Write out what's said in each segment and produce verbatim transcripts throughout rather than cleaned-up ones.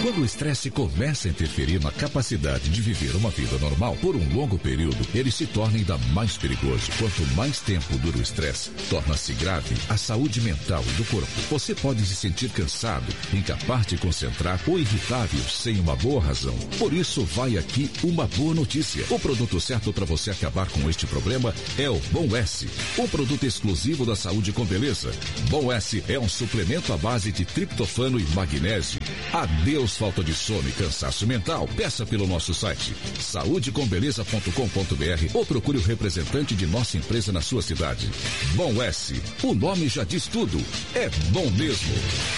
Quando o estresse começa a interferir na capacidade de viver uma vida normal por um longo período, ele se torna ainda mais perigoso. Quanto mais tempo dura o estresse, torna-se grave a saúde mental e do corpo. Você pode se sentir cansado, incapaz de concentrar ou irritável sem uma boa razão. Por isso, vai aqui uma boa notícia. O produto certo para você acabar com este problema é o Bom S, um produto exclusivo da Saúde com Beleza. Bom S é um suplemento à base de triptofano e magnésio. Adeus falta de sono e cansaço mental. Peça pelo nosso site saúde com beleza ponto com ponto br ou procure o representante de nossa empresa na sua cidade. Bom S, o nome já diz tudo. É bom mesmo.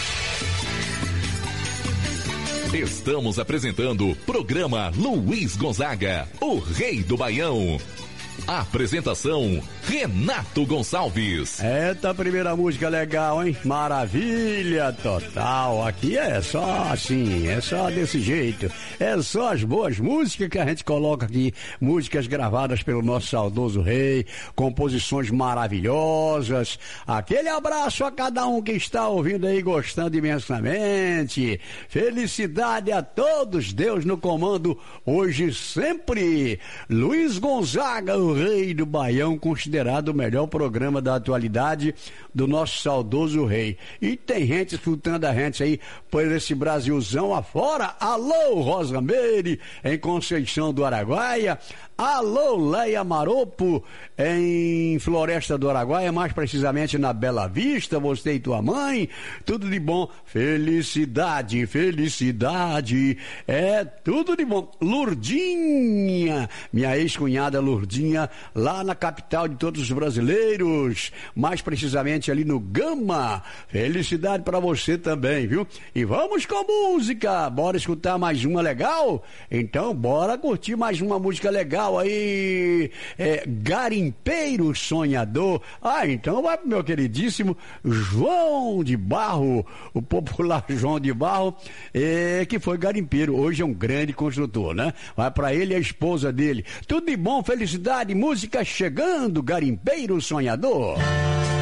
Estamos apresentando o programa Luiz Gonzaga, o Rei do Baião. Apresentação, Renato Gonçalves. Eita, primeira música legal, hein? Maravilha total. Aqui é só assim, é só desse jeito. É só as boas músicas que a gente coloca aqui. Músicas gravadas pelo nosso saudoso rei, composições maravilhosas. Aquele abraço a cada um que está ouvindo aí, gostando imensamente. Felicidade a todos, Deus no comando, hoje e sempre. Luiz Gonzaga, o Rei do Baião, considerado o melhor programa da atualidade do nosso saudoso rei. E tem gente escutando a gente aí por esse Brasilzão afora. Alô, Rosa Meire, em Conceição do Araguaia. Alô, Leia Maropo, em Floresta do Araguaia, mais precisamente na Bela Vista, você e tua mãe. Tudo de bom. Felicidade, felicidade. É tudo de bom. Lurdinha, minha ex-cunhada Lurdinha, lá na capital de todos os brasileiros, mais precisamente ali no Gama. Felicidade pra você também, viu? E vamos com música. Bora escutar mais uma legal? Então bora curtir mais uma música legal aí, é, Garimpeiro Sonhador. Ah, então vai pro meu queridíssimo João de Barro, o popular João de Barro, é, que foi garimpeiro, hoje é um grande construtor, né? Vai pra ele e a esposa dele. Tudo de bom, felicidade, música chegando, Garimpeiro Sonhador.